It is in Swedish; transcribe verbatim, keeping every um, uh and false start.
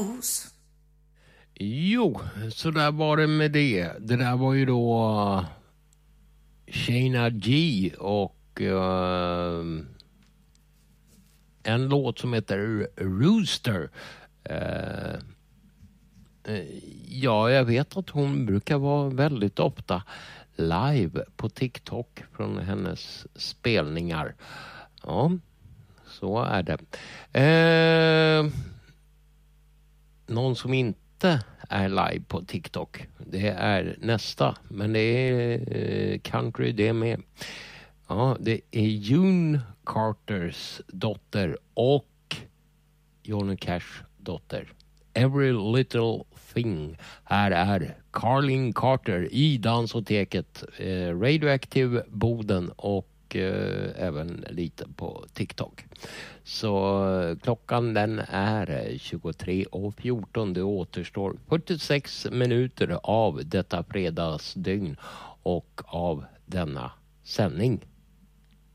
Jo, så där var det med det. Det där var ju då Shayna G och uh, en låt som heter Rooster. Uh, ja, jag vet att hon brukar vara väldigt ofta live på TikTok från hennes spelningar. Ja, så är det. Uh, någon som inte är live på TikTok, det är nästa, men det är eh, country det med. Ja, det är June Carters dotter och Johnny Cash dotter. Every Little Thing. Här är Carlin Carter i Dansoteket, eh, Radioactive Boden och eh, även lite på TikTok. Så eh, klockan den är tjugotre och fjorton. Det återstår fyrtiosex minuter av detta fredagsdygn och av denna sändning.